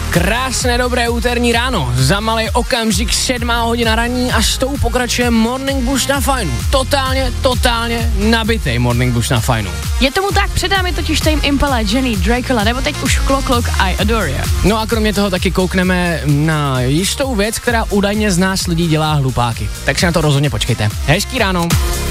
Krásné dobré úterní ráno, za malý okamžik 7 hodina raní a s tou pokračuje Morning Boost na Fajnu. Totálně nabitej Morning Boost na Fajnu. Je tomu tak, před námi totiž Tame Impala, Jenny, Dracula, nebo teď už Clock, I Adore You. No a kromě toho taky koukneme na jistou věc, která údajně z nás lidí dělá hlupáky. Tak se na to rozhodně počkejte. Hezký ráno.